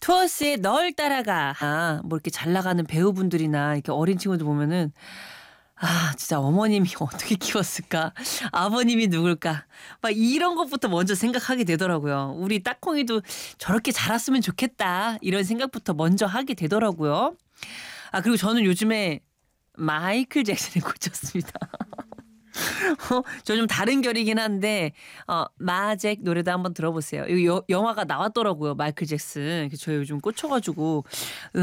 투어스의 널 따라가. 뭐 이렇게 잘 나가는 배우분들이나 이렇게 어린 친구들 보면은 진짜 어머님이 어떻게 키웠을까? 아버님이 누굴까? 막 이런 것부터 먼저 생각하게 되더라고요. 우리 딱콩이도 저렇게 자랐으면 좋겠다. 이런 생각부터 먼저 하게 되더라고요. 그리고 저는 요즘에 마이클 잭슨에 꽂혔습니다. 저 좀 다른 결이긴 한데 마잭 노래도 한번 들어보세요. 이 영화가 나왔더라고요. 마이클 잭슨. 저 요즘 꽂혀가지고